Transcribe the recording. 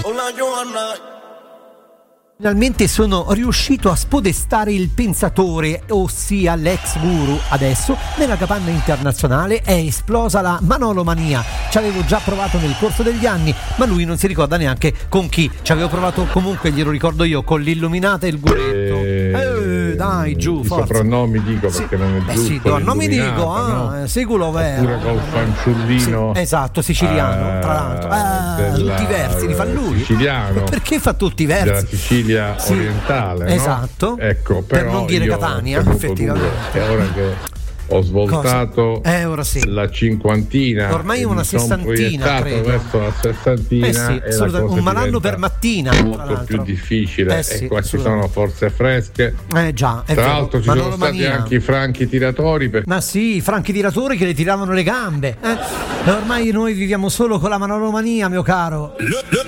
Finalmente sono riuscito a spodestare il pensatore, ossia l'ex guru. Adesso nella capanna internazionale è esplosa la manolomania. Ci avevo già provato nel corso degli anni, ma lui non si ricorda neanche con chi. Ci avevo provato comunque, glielo ricordo io, con l'illuminata e il guretto. Dai, giù, forza. Soprannomi dico perché non è giusto. Sì, non mi dico, no? Segulo vero. Oppure col fanciullino. Sì, esatto, siciliano, tra l'altro. Tutti i versi li fa lui. Siciliano. Perché fa tutti i versi? Della Sicilia orientale, no? Esatto. Ecco, però per non dire Catania, effettivamente. E ora che ho svoltato ora sì. la cinquantina, ormai una sessantina, credo. Verso la sessantina, un malanno per mattina, molto più difficile. E qua ci sono forze fresche. Già, tra l'altro ci sono stati anche i franchi tiratori. Ma sì, i franchi tiratori che le tiravano le gambe. E ormai noi viviamo solo con la manolomania, mio caro.